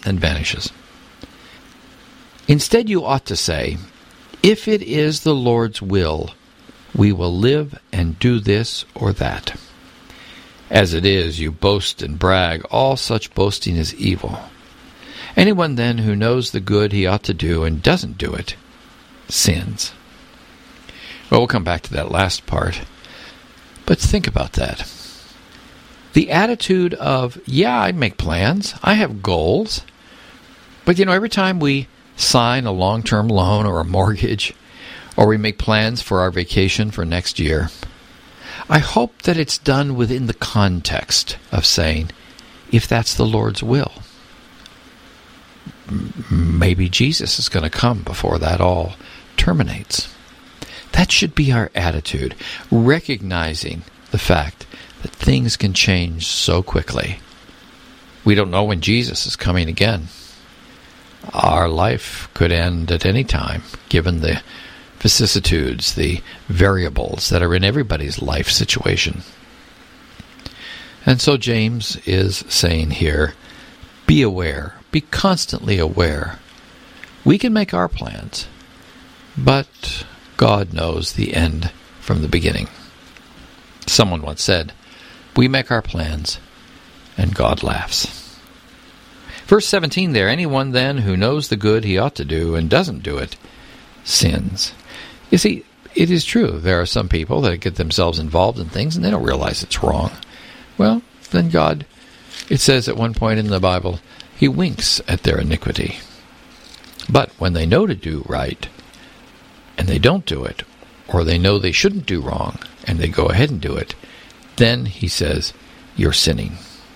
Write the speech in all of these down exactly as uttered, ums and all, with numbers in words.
and vanishes. Instead, you ought to say, if it is the Lord's will, we will live and do this or that. As it is, you boast and brag. All such boasting is evil. Anyone then who knows the good he ought to do and doesn't do it, sins. Well, we'll come back to that last part. But think about that. The attitude of, yeah, I make plans, I have goals, but you know, every time we sign a long-term loan or a mortgage, or we make plans for our vacation for next year, I hope that it's done within the context of saying, if that's the Lord's will. Maybe Jesus is going to come before that all terminates. That should be our attitude, recognizing the fact that things can change so quickly. We don't know when Jesus is coming again. Our life could end at any time, given the vicissitudes, the variables that are in everybody's life situation. And so James is saying here, be aware, be constantly aware. We can make our plans, but God knows the end from the beginning. Someone once said, we make our plans, and God laughs. Verse seventeen there, anyone then who knows the good he ought to do and doesn't do it, sins. You see, it is true. There are some people that get themselves involved in things and they don't realize it's wrong. Well, then God, it says at one point in the Bible, he winks at their iniquity. But when they know to do right, and they don't do it, or they know they shouldn't do wrong, and they go ahead and do it, then he says, you're sinning.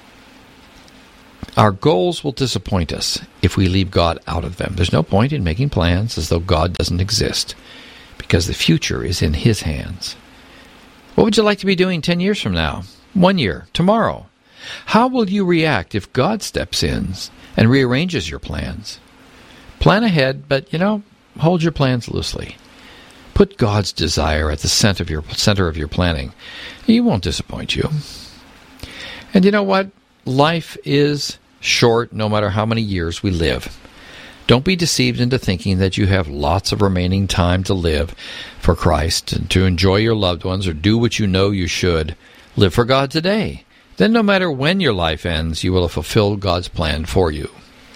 Our goals will disappoint us if we leave God out of them. There's no point in making plans as though God doesn't exist, because the future is in his hands. What would you like to be doing ten years from now? One year? Tomorrow? How will you react if God steps in and rearranges your plans? Plan ahead, but, you know, hold your plans loosely. Put God's desire at the center of your center of your planning. He won't disappoint you. And you know what? Life is short no matter how many years we live. Don't be deceived into thinking that you have lots of remaining time to live for Christ and to enjoy your loved ones or do what you know you should. Live for God today. Then no matter when your life ends, you will have fulfilled God's plan for you.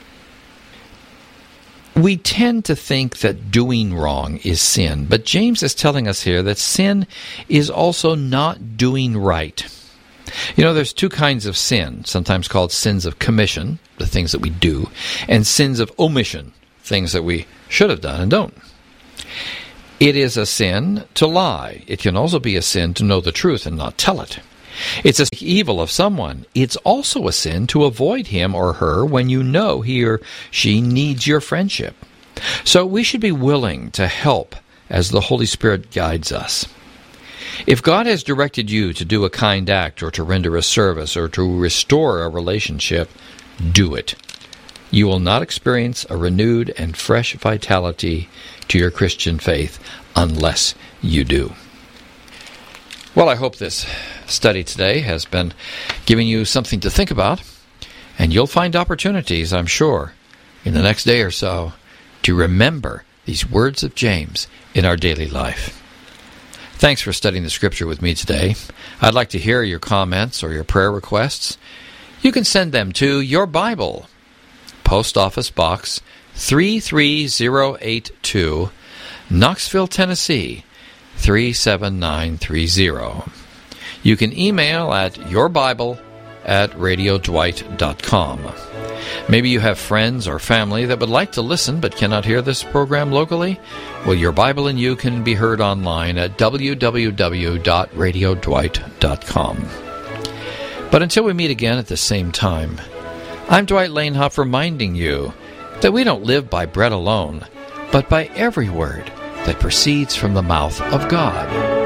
We tend to think that doing wrong is sin, but James is telling us here that sin is also not doing right. You know, there's two kinds of sin, sometimes called sins of commission, the things that we do, and sins of omission, things that we should have done and don't. It is a sin to lie. It can also be a sin to know the truth and not tell it. It's an evil of someone. It's also a sin to avoid him or her when you know he or she needs your friendship. So we should be willing to help as the Holy Spirit guides us. If God has directed you to do a kind act or to render a service or to restore a relationship, do it. You will not experience a renewed and fresh vitality to your Christian faith unless you do. Well, I hope this study today has been giving you something to think about, and you'll find opportunities, I'm sure, in the next day or so to remember these words of James in our daily life. Thanks for studying the Scripture with me today. I'd like to hear your comments or your prayer requests. You can send them to Your Bible, Post Office Box three three zero eight two, Knoxville, Tennessee three seven nine three zero. You can email at yourbible at radio dwight dot com. Maybe you have friends or family that would like to listen but cannot hear this program locally. Well, Your Bible and You can be heard online at w w w dot radio dwight dot com. But until we meet again at the same time, I'm Dwight Lanehoff reminding you that we don't live by bread alone, but by every word that proceeds from the mouth of God.